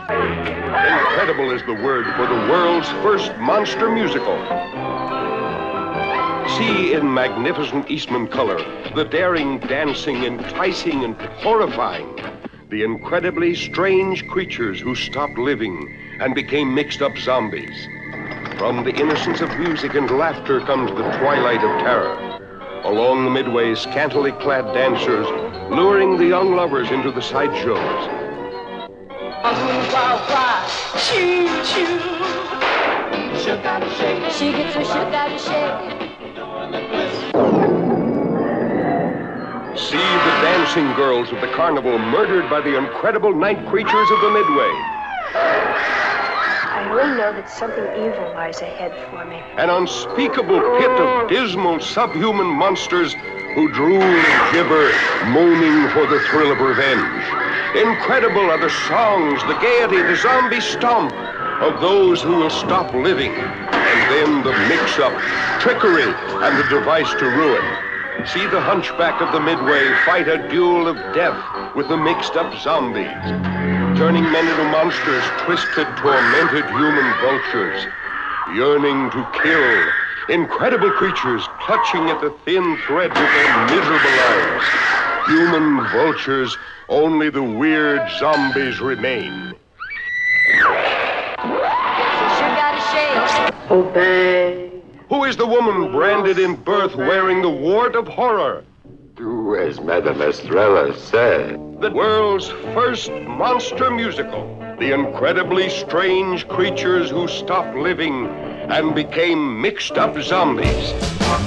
Incredible is the word for the world's first monster musical. See in magnificent Eastman color the daring, dancing, enticing, and horrifying. The incredibly strange creatures who stopped living and became mixed-up zombies. From the innocence of music and laughter comes the twilight of terror. Along the midway, scantily clad dancers luring the young lovers into the sideshows. Choo-choo. She gets her shook out of shake. See the dancing girls of the carnival murdered by the incredible night creatures of the midway. I only know that something evil lies ahead for me. An unspeakable pit of dismal subhuman monsters who drool and gibber, moaning for the thrill of revenge. Incredible are the songs, the gaiety, the zombie stomp of those who will stop living. And then the mix-up, trickery, and the device to ruin. See the hunchback of the midway fight a duel of death with the mixed-up zombies, turning men into monsters, twisted, tormented human vultures, yearning to kill. Incredible creatures clutching at the thin thread of their miserable lives. Human vultures, only the weird zombies remain. Obey. Who is the woman branded in birth wearing the wart of horror? Do as Madame Estrella said. The world's first monster musical. The incredibly strange creatures who stopped living and became mixed-up zombies.